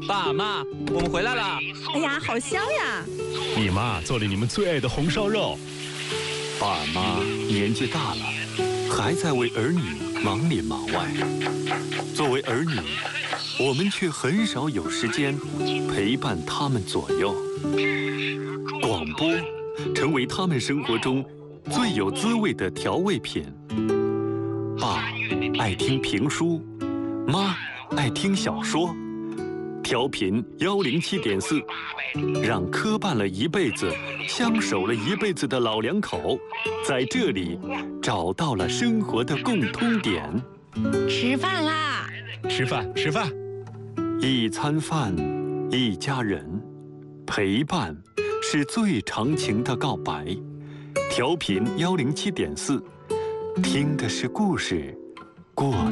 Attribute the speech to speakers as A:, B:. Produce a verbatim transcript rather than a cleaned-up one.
A: 爸妈，我们回来了。
B: 哎呀，好香呀！
C: 你妈做了你们最爱的红烧肉。
D: 爸妈年纪大了，还在为儿女忙里忙外。作为儿女，我们却很少有时间陪伴他们左右。广播成为他们生活中最有滋味的调味品。爸爱听评书，妈爱听小说。调频幺零七点四，让磕绊了一辈子、相守了一辈子的老两口，在这里找到了生活的共通点。
B: 吃饭啦！
C: 吃饭，吃饭。
D: 一餐饭，一家人，陪伴是最长情的告白。调频幺零七点四，听的是故事，过